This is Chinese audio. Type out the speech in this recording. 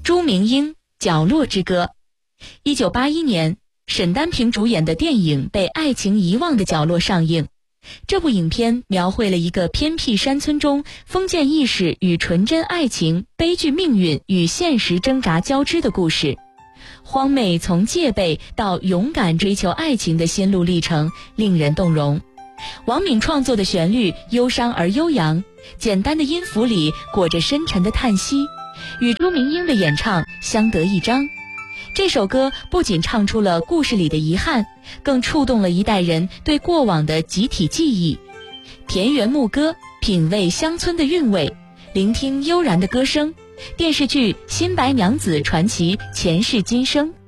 朱明英角落之歌。1981年，沈丹平主演的电影《被爱情遗忘的角落》上映。这部影片描绘了一个偏僻山村中封建意识与纯真爱情、悲剧命运与现实挣扎交织的故事。荒妹从戒备到勇敢追求爱情的心路历程令人动容。王敏创作的旋律忧伤而悠扬，简单的音符里裹着深沉的叹息，与朱明英的演唱相得益彰。这首歌不仅唱出了故事里的遗憾，更触动了一代人对过往的集体记忆。田园牧歌，品味乡村的韵味，聆听悠然的歌声。电视剧《新白娘子传奇》前世今生。